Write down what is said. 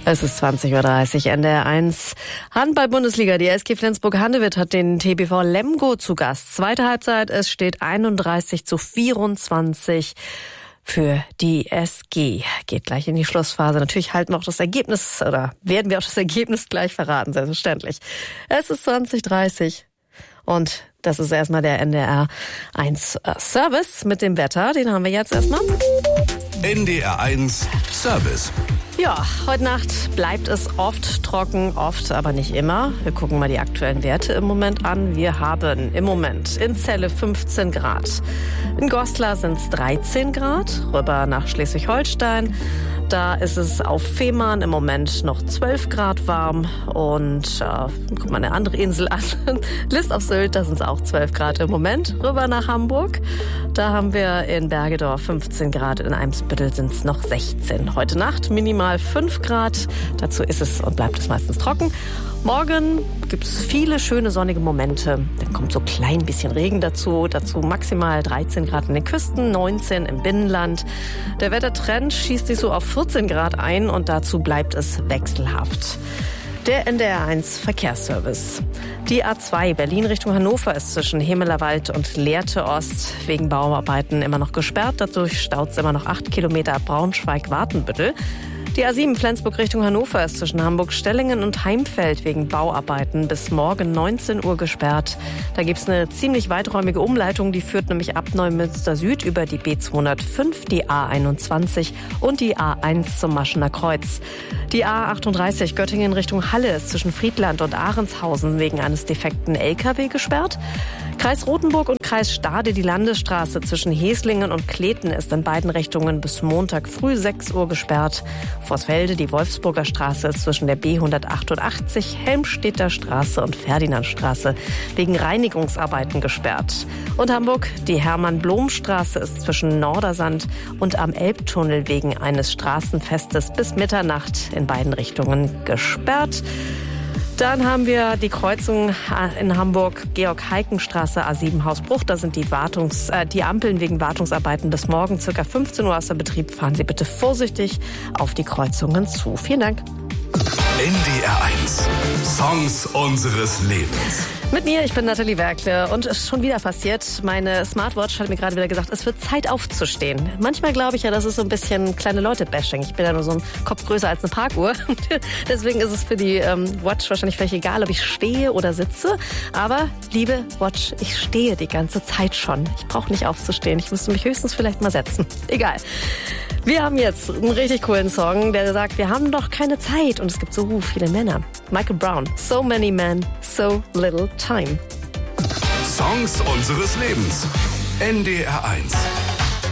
Es ist 20.30 Uhr, NDR 1. Handball-Bundesliga. Die SG Flensburg-Handewitt hat den TBV Lemgo zu Gast. Zweite Halbzeit, es steht 31:24 für die SG. Geht gleich in die Schlussphase. Natürlich halten wir auch das Ergebnis, oder werden wir auch das Ergebnis gleich verraten, selbstverständlich. Es ist 20:30 und das ist erstmal der NDR 1 Service mit dem Wetter. Den haben wir jetzt erstmal. NDR 1 Service. Ja, heute Nacht bleibt es oft trocken, aber nicht immer. Wir gucken mal die aktuellen Werte im Moment an. Wir haben im Moment in Celle 15 Grad. In Goslar sind es 13 Grad. Rüber nach Schleswig-Holstein. Da ist es auf Fehmarn im Moment noch 12 Grad warm. Und guck mal eine andere Insel an. List auf Sylt, da sind es auch 12 Grad im Moment. Rüber nach Hamburg. Da haben wir in Bergedorf 15 Grad. In Eimsbüttel sind es noch 16. Heute Nacht minimal 5 Grad. Dazu ist es und bleibt es meistens trocken. Morgen gibt es viele schöne sonnige Momente. Dann kommt so ein klein bisschen Regen dazu. Dazu maximal 13 Grad in den Küsten, 19 im Binnenland. Der Wettertrend schießt sich so auf 14 Grad ein und dazu bleibt es wechselhaft. Der NDR 1 Verkehrsservice. Die A2 Berlin Richtung Hannover ist zwischen Hemelerwald und Lehrte Ost wegen Bauarbeiten immer noch gesperrt. Dadurch staut es immer noch 8 Kilometer Braunschweig-Wartenbüttel. Die A7 Flensburg Richtung Hannover ist zwischen Hamburg-Stellingen und Heimfeld wegen Bauarbeiten bis morgen 19 Uhr gesperrt. Da gibt es eine ziemlich weiträumige Umleitung, die führt nämlich ab Neumünster Süd über die B205, die A21 und die A1 zum Maschener Kreuz. Die A38 Göttingen Richtung Halle ist zwischen Friedland und Ahrenshausen wegen eines defekten LKW gesperrt. Kreis Rothenburg und Kreis Stade, die Landesstraße zwischen Heslingen und Kleten ist in beiden Richtungen bis Montag früh 6 Uhr gesperrt. Vorsfelde, die Wolfsburger Straße ist zwischen der B188, Helmstedter Straße und Ferdinandstraße wegen Reinigungsarbeiten gesperrt. Und Hamburg, die Hermann-Blom-Straße ist zwischen Nordersand und am Elbtunnel wegen eines Straßenfestes bis Mitternacht in beiden Richtungen gesperrt. Dann haben wir die Kreuzung in Hamburg, Georg-Heiken-Straße, A7 Hausbruch. Da sind die Ampeln wegen Wartungsarbeiten bis morgen ca. 15 Uhr außer Betrieb. Fahren Sie bitte vorsichtig auf die Kreuzungen zu. Vielen Dank. NDR 1 Songs unseres Lebens. Mit mir, ich bin Nathalie Werkle und es ist schon wieder passiert. Meine Smartwatch hat mir gerade wieder gesagt, es wird Zeit aufzustehen. Manchmal glaube ich ja, das ist so ein bisschen kleine Leute-Bashing. Ich bin ja nur so ein Kopf größer als eine Parkuhr. Deswegen ist es für die Watch wahrscheinlich völlig egal, ob ich stehe oder sitze. Aber, liebe Watch, ich stehe die ganze Zeit schon. Ich brauche nicht aufzustehen. Ich müsste mich höchstens vielleicht mal setzen. Egal. Wir haben jetzt einen richtig coolen Song, der sagt, wir haben doch keine Zeit. Und es gibt so viele Männer. Michael Brown, So Many Men, So Little Time. Songs unseres Lebens. NDR 1.